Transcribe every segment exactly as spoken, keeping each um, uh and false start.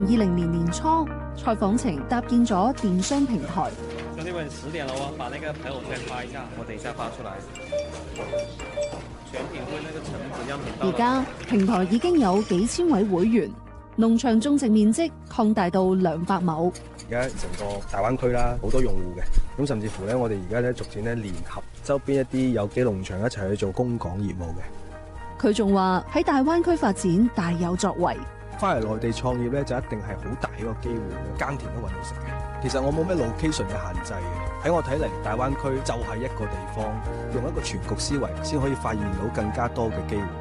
二零年年初，蔡訪程搭建咗電商平台。 兄弟們，十點了哦，把那個朋友圈發一下，我等一下發出來。全品會那個橙子樣品到。 而家平台已經有幾千位會員，農場種植面積擴大到兩百畝。 而家成個大灣區啦，好多用戶嘅，咁甚至乎咧，我哋而家咧逐漸咧聯合周邊一啲有機農場一齊去做供港業務嘅。 佢仲話喺大灣區發展大有作為。 翻嚟內地創業咧，就一定係好大一個機會，耕田都揾到食嘅。其實我冇咩 location 嘅限制嘅，喺我睇嚟，大灣區就係一個地方，用一個全局思維，先可以發現到更加多嘅機會。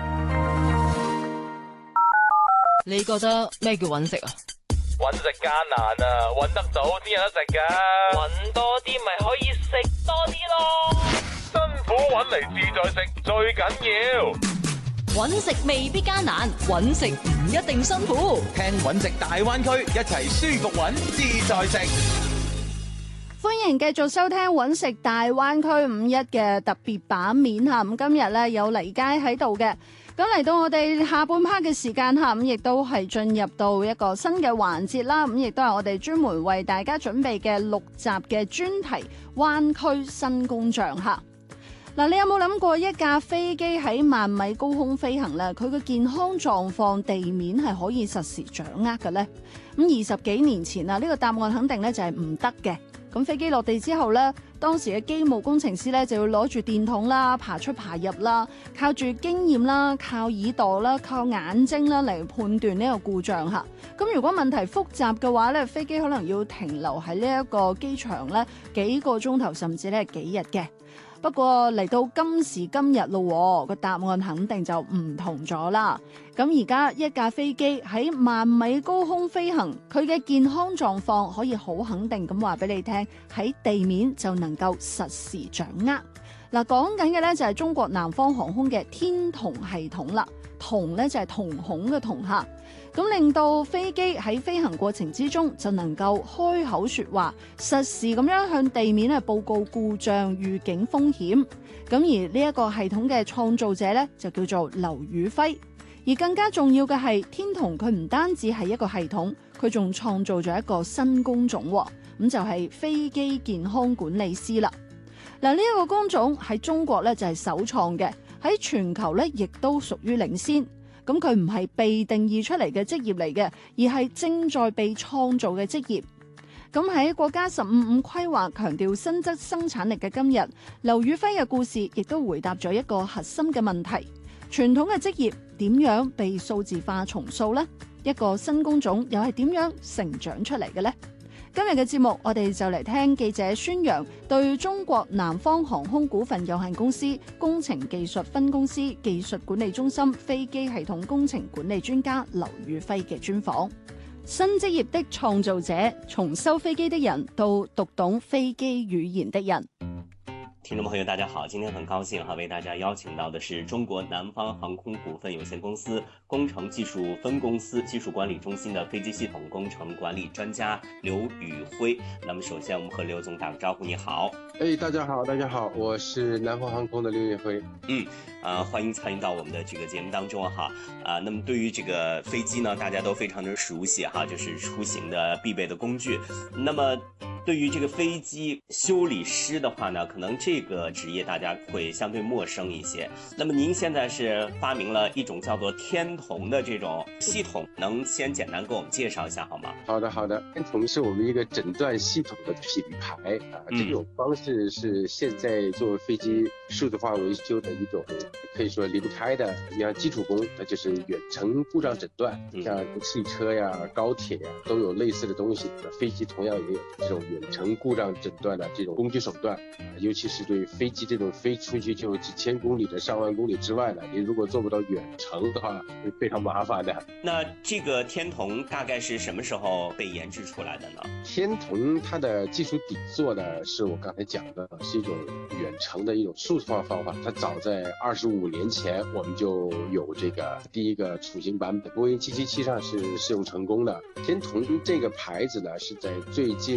你覺得咩叫揾食啊？ 揾食艱難啊，揾得到先有得食㗎。揾多啲咪可以食多啲咯。辛苦揾嚟自在食最緊要。 揾食未必艱難，揾食唔一定辛苦。 聽揾食大灣區，一齊舒服揾自在食。 歡迎繼續收聽揾食大灣區五一嘅特別版面嚇。咁今日咧有黎佳喺度嘅。咁嚟到我哋下半 part 嘅時間嚇，咁亦都係進入到一個新嘅環節啦。咁亦都係我哋專門為大家準備嘅六集嘅專題灣區新工匠嚇。嗱，你有冇諗過一架飛機喺萬米高空飛行咧？佢嘅健康狀況地面係可以實時掌握嘅咧？咁二十幾年前啊，呢個答案肯定咧就係唔得嘅。咁飛機落地之後咧，當時嘅機務工程師咧就要攞住電筒啦，爬出爬入啦，靠住經驗啦，靠耳朵啦，靠眼睛啦嚟判斷呢個故障嚇。咁如果問題複雜嘅話咧，飛機可能要停留喺呢一個機場咧幾個鐘頭，甚至咧幾日嘅。不過嚟到今時今日咯，個答案肯定就唔同咗啦。咁而家一架飛機喺萬米高空飛行，佢嘅健康狀況可以好肯定咁話俾你聽，喺地面就能夠實時掌握。嗱，講緊嘅咧就係中國南方航空嘅天瞳系統啦，瞳咧就係瞳孔嘅瞳嚇。咁令到飛機喺飛行過程之中就能夠開口說話，實時咁樣向地面啊報告故障、預警風險。咁而呢一個系統嘅創造者咧就叫做劉宇輝。而更加重要嘅係，天瞳佢唔單止係一個系統，佢仲創造咗一個新工種，咁就係飛機健康管理師啦。嗱，呢一個工種喺中國咧就係首創嘅，喺全球咧亦都屬於領先。咁佢唔係被定義出嚟嘅職業嚟嘅，而係正在被創造嘅職業。咁喺國家十五五規劃強調新質生產力嘅今日，劉宇輝嘅故事亦都回答咗一個核心嘅問題：傳統嘅職業點樣被數字化重塑呢？一個新工種又係點樣成長出嚟嘅呢？今日嘅節目，我哋就嚟聽記者宣揚對中國南方航空股份有限公司工程技術分公司技術管理中心飛機系統工程管理專家劉宇輝嘅專訪。新職業的創造者，從修飛機的人到讀懂飛機語言的人。 聽眾朋友大家好，今天很高興哈，為大家邀請到的是中國南方航空股份有限公司工程技術分公司技術管理中心的飛機系統工程管理專家劉宇輝。那麼首先我們和劉總打個招呼，你好。 哎，大家好，大家好，我是南方航空的劉宇輝。 嗯，啊、呃，歡迎參與到我們的這個節目當中哈。啊、呃，那麼對於這個飛機呢，大家都非常的熟悉哈，就是出行的必備的工具。那麼對於這個飛機修理師的話呢，可能這個職業大家會相對陌生一些。那麼您現在是發明了一種叫做天瞳的這種系統，能先簡單給我們介紹一下好嗎？ 好的，好的。天瞳是我們一個診斷系統的品牌啊，這種方式是現在做飛機數字化維修的一種可以說離不開的一項基礎功，那就是遠程故障診斷。像汽車呀、高鐵呀都有類似的東西，飛機同樣也有這種遠程故障診斷的這種工具手段，尤其是對飛機這種飛出去就幾千公里的上萬公里之外的，你如果做不到遠程的話，會非常麻煩的。 那這個天瞳大概是什麼時候被研製出來的呢？ 天瞳它的技術底座呢，是我剛才講的，是一種遠程的一種數字化方法。它早在二十五年前，我們就有這個第一個雛形版本，波音七七七上是試用成功的。天瞳這個牌子呢，是在最近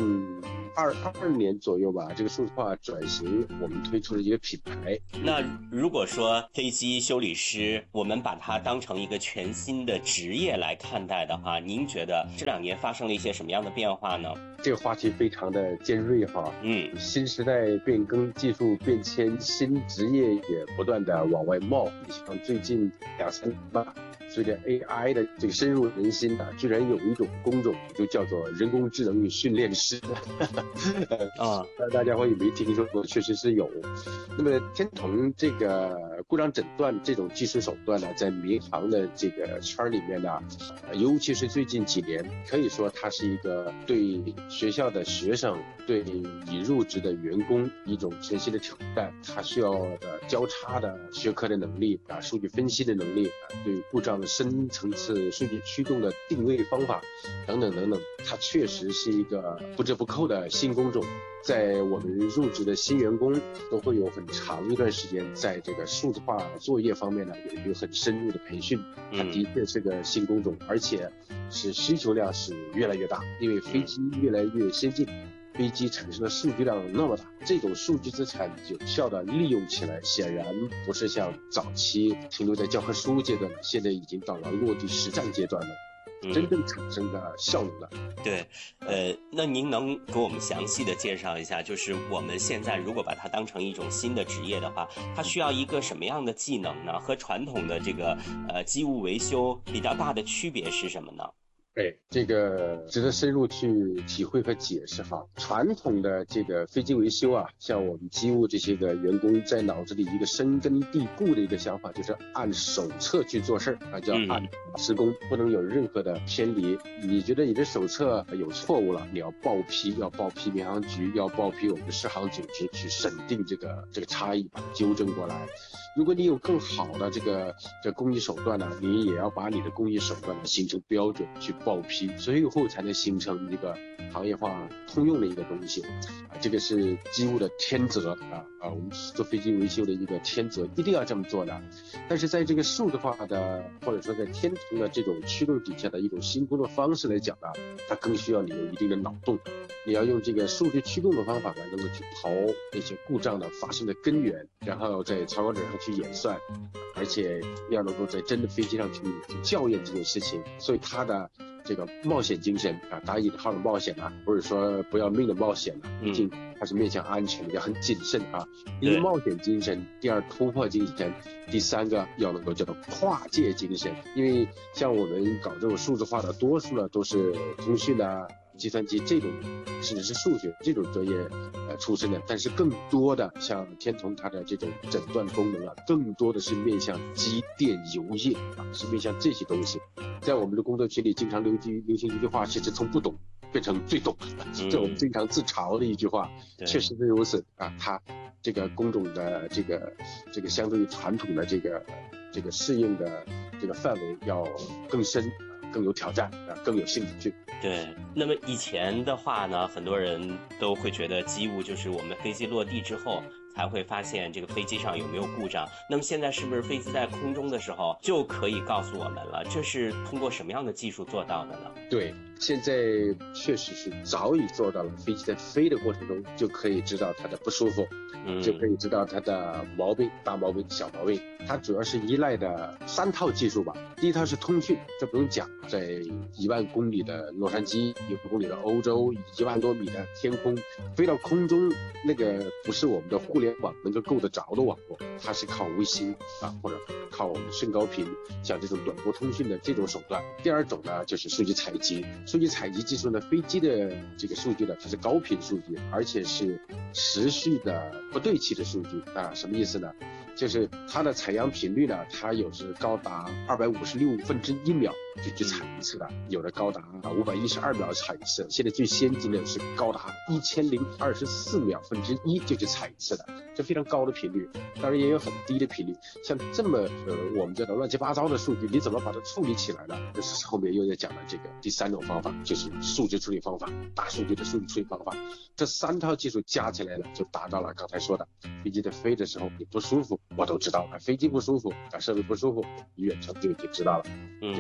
二二年左右吧，这个数字化转型，我们推出了一个品牌。 那如果说飞机修理师，我们把它当成一个全新的职业来看待的话，您觉得这两年发生了一些什么样的变化呢？ 这个话题非常的尖锐哈， 嗯， 新时代变更，技术变迁，新职业也不断的往外冒。你像最近两三年吧，随着 A I 的这个深入人心啊，居然有一种工种就叫做人工智能训练师。啊，大家会以为听说过，确实是有。那么天童这个故障诊断这种技术手段呢，在民航的这个圈里面呢，尤其是最近几年，可以说它是一个对学校的学生、对已入职的员工一种全新的挑战。它需要的交叉的学科的能力啊，数据分析的能力啊，对故障的深层次数据驱动的定位方法等等等等，它确实是一个不折不扣的新工种。在我们入职的新员工都会有很长一段时间在这个数字化作业方面呢有一个很深入的培训，它的确是个新工种，而且是需求量是越来越大，因为飞机越来越先进，飞机产生的数据量那么大，这种数据资产有效的利用起来，显然不是像早期停留在教科书阶段，现在已经到了落地实战阶段了。真正产生的效能了。 对，呃，那您能给我们详细的介绍一下，就是我们现在如果把它当成一种新的职业的话，它需要一个什么样的技能呢？和传统的这个呃机务维修比较大的区别是什么呢？ 哎，这个值得深入去体会和解释哈。传统的这个飞机维修啊，像我们机务这些个员工在脑子里一个深根蒂固的一个想法，就是按手册去做事儿啊，叫按施工，不能有任何的偏离。你觉得你的手册有错误了，你要报批，要报批民航局，要报批我们的适航组织去审定这个这个差异，把它纠正过来。如果你有更好的这个这工艺手段呢，你也要把你的工艺手段呢形成标准去报批，最后才能形成一个行业化通用的一个东西啊，这个是机务的天责啊啊，我们做飞机维修的一个天责，一定要这么做的。但是在这个数字化的或者说在天童的这种驱动底下的一种新工作方式来讲呢，它更需要你有一定的脑洞，你要用这个数据驱动的方法呢，能够去刨那些故障的发生的根源，然后在草稿纸上去演算，而且要能够在真的飞机上去去校验这件事情，所以它的这个冒险精神啊，打引号的冒险啊，不是说不要命的冒险啊，毕竟它是面向安全的，要很谨慎啊。一个冒险精神，第二突破精神，第三个要能够叫做跨界精神。因为像我们搞这种数字化的，多数呢都是通讯啊、计算机这种，甚至是数学这种专业呃出身的，但是更多的像天童它的这种诊断功能啊，更多的是面向机电油业啊，是面向这些东西。在我们的工作群里经常流行流行一句话，其实从不懂变成最懂，这我们经常自嘲的一句话，确实是如此啊。它这个工种的这个这个相对于传统的这个这个适应的这个范围要更深。更有挑战啊，更有兴趣。 对，那么以前的话呢，很多人都会觉得机务就是我们飞机落地之后才会发现这个飞机上有没有故障。那么现在是不是飞机在空中的时候就可以告诉我们了？这是通过什么样的技术做到的呢？ 对，现在确实是早已做到了，飞机在飞的过程中就可以知道它的不舒服，嗯、就可以知道它的毛病，大毛病、小毛病。它主要是依赖的三套技术吧。第一套是通讯，这不用讲，在一万公里的洛杉矶，一万公里的欧洲，一万多米的天空，飞到空中，那个不是我们的互联网能够够得着的网络，它是靠卫星啊，或者靠我们甚高频，像这种短波通讯的这种手段。第二种呢，就是数据采集。数据采集技术呢，飞机的这个数据呢，它是高频数据，而且是持续的不对齐的数据啊，什么意思呢？就是它的采样频率呢，它有时高达二百五十六分之一秒就去采一次的，有的高达五百一十二秒采一次，现在最先进的是高达一千零二十四秒分之一就去采一次的，这非常高的频率。当然也有很低的频率，像这么呃我们叫做乱七八糟的数据，你怎么把它处理起来呢？这是后面又在讲的这个第三种方法，就是数据处理方法，大数据的数据处理方法。这三套技术加起来了，就达到了刚才说的，飞机在飞的时候你不舒服，我都知道了，飞机不舒服啊，设备不舒服，远程就已经知道了。嗯，就是把这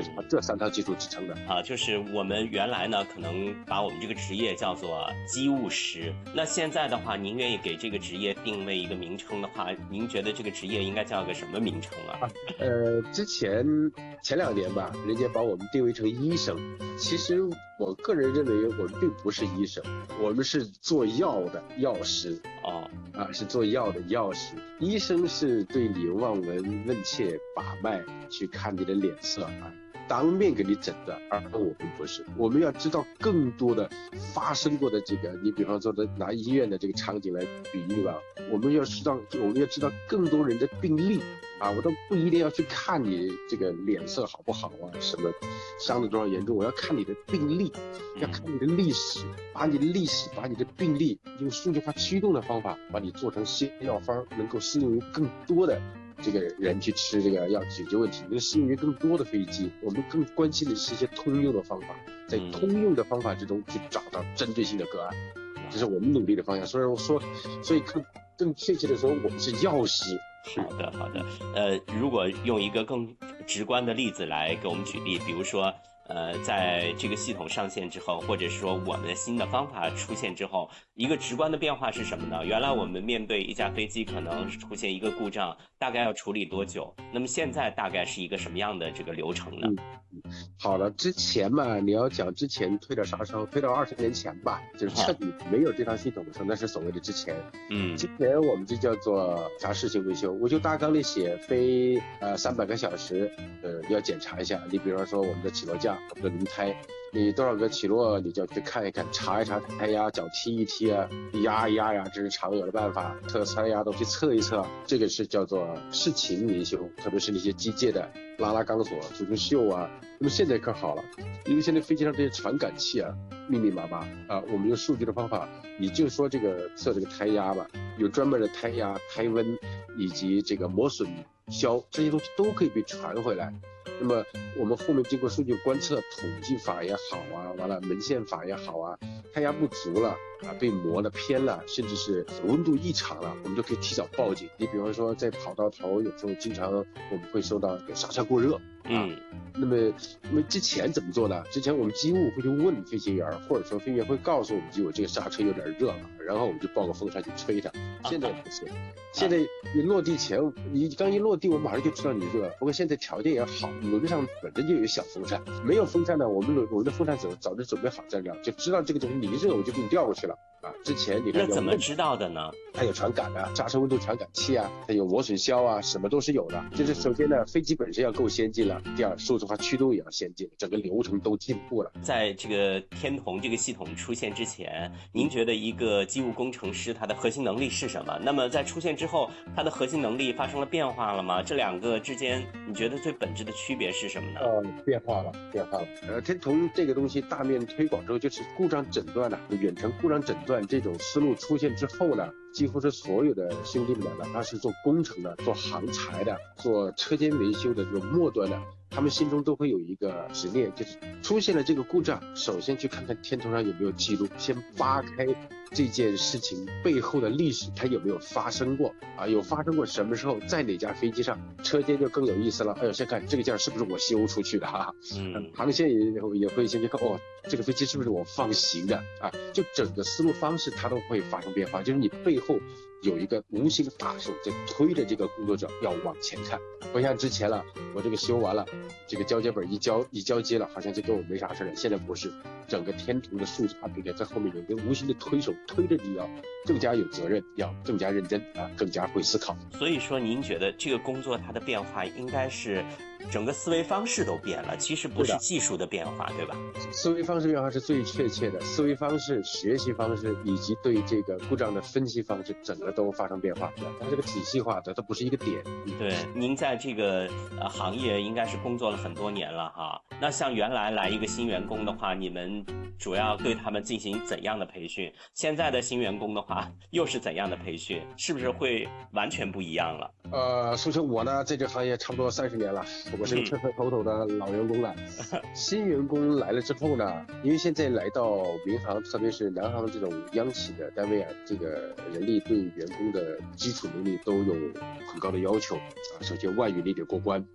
三套基础支撑的啊。就是我们原来呢，可能把我们这个职业叫做机务师，那现在的话，您愿意给这个职业定位一个名称的话，您觉得这个职业应该叫个什么名称啊？ 啊呃，之前前两年吧，人家把我们定位成医生，其实我个人认为我们并不是医生，我们是做药的药师。 哦， 啊，是做药的药师。医生是对你望闻问切、把脉，去看你的脸色啊，当面给你诊断。而我们不是，我们要知道更多的发生过的这个，你比方说的拿医院的这个场景来比喻吧，我们要知道，我们要知道更多人的病例。啊，我都不一定要去看你这个脸色好不好啊，什么伤得多少严重，我要看你的病例，要看你的历史，把你的历史，把你的病例用数据化驱动的方法，把你做成新药方，能够适用于更多的这个人去吃这个药解决问题，能适用于更多的飞机。我们更关心的是一些通用的方法，在通用的方法之中去找到针对性的个案，这是我们努力的方向。所以我说，所以更更确切的说，我们是药师。 好的，好的。呃，如果用一个更直观的例子来给我们举例，比如说，呃，在这个系统上线之后，或者是说我们的新的方法出现之后，一个直观的变化是什么呢？原来我们面对一架飞机可能出现一个故障，大概要处理多久？那么现在大概是一个什么样的这个流程呢？ 嗯、好了，之前嘛，你要讲之前推点刹车，推到二十年前吧，就是彻底没有这套系统的时候，那是所谓的之前。嗯，之前我们就叫做啥事情维修，维修大纲里写飞呃三百个小时，呃要检查一下。你比方说我们的起落架、我们的轮胎，你多少个起落，你就要去看一看，查一查胎压，脚踢一踢啊，压一压呀，这是常有的办法。测胎压都去测一测，这个是叫做事情维修，特别是那些机械的。拉拉钢索、做做锈啊，那么现在可好了，因为现在飞机上这些传感器啊，密密麻麻啊，我们用数据的方法，你就说这个测这个胎压吧，有专门的胎压、胎温以及这个磨损销这些东西都可以被传回来。那么我们后面经过数据观测、统计法也好啊，完了门线法也好啊，胎压不足了啊，被磨了偏了，甚至是温度异常了，我们就可以提早报警。你比方说在跑道头，有时候经常我们会收到刹车过热。嗯，那么那么之前怎么做呢？之前我们机务会去问飞行员，或者说飞行员会告诉我们机务这个刹车有点热了，然后我们就报个风扇去吹它。现在不是，现在你落地前，你刚一落地，我马上就知道你热。不过现在条件也好，轮上本身就有小风扇，没有风扇呢，我们轮我们的风扇早早就准备好在这儿，就知道这个东西你一热我就给你调过去了。啊，之前你看那怎么知道的呢？ 它有传感啊，刹车温度传感器啊，它有磨损销啊，什么都是有的。就是首先呢，飞机本身要够先进了，第二，数字化驱动也要先进，整个流程都进步了。 在这个天童这个系统出现之前，您觉得一个机务工程师他的核心能力是什么？那么在出现之后，他的核心能力发生了变化了吗？这两个之间，你觉得最本质的区别是什么呢？ 呃，变化了，变化了。呃，天童这个东西大面推广之后，就是故障诊断的、啊，远程故障诊断。这种思路出现之后呢，几乎是所有的兄弟们，哪怕是做工程的、做航材的、做车间维修的这种末端的，他们心中都会有一个执念，就是出现了这个故障，首先去看看天童上有没有记录，先扒开这件事情背后的历史，它有没有发生过啊？有发生过什么时候，在哪架飞机上，车间就更有意思了。哎呦，先看这个件是不是我修出去的哈、啊？嗯，航线也也会先去看哦，这个飞机是不是我放行的啊？就整个思路方式它都会发生变化，就是你背后有一个无形的大手在推着这个工作者要往前看，不像之前了，我这个修完了，这个交接本一交一交接了，好像就跟我没啥事了。现在不是，整个天童的数字化平台在后面有一个无形的推手推着你要更加有责任，要更加认真啊，更加会思考。 所以说，您觉得这个工作它的变化应该是整个思维方式都变了，其实不是技术的变化，对吧？ 思维方式变化是最确切的，思维方式、学习方式以及对这个故障的分析方式，整个都发生变化。它是个体系化的，它不是一个点。 对，您在这个呃行业应该是工作了很多年了哈。那像原来来一个新员工的话，你们主要对他们进行怎样的培训？现在的新员工的话，又是怎样的培训？是不是会完全不一样了？ 呃，说实我呢，在这个行业差不多三十年了，我是个彻彻头头的老员工了。新员工来了之后呢，因为现在来到民航，特别是南航这种央企的单位啊，这个人力对员工的基础能力都有很高的要求啊。首先外语你得过关，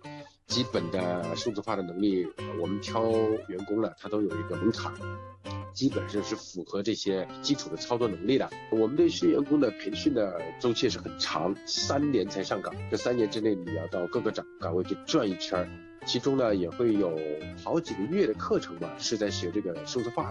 基本的数字化的能力，我们挑员工呢，他都有一个门槛，基本上是符合这些基础的操作能力的。我们对新员工的培训的周期是很长，三年才上岗，这三年之内你要到各个岗岗位去转一圈，其中呢也会有好几个月的课程吧，是在学这个数字化的。